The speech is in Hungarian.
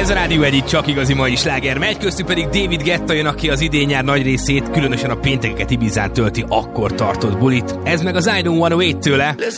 a Rádió Egyik csak igazi mai sláger megy, köztük pedig David Guetta jön, aki az idén-nyár nagy részét, különösen a péntekeket Ibizán tölti, akkor tartott bulit. Ez meg az I Don't Wanna Wait tőle.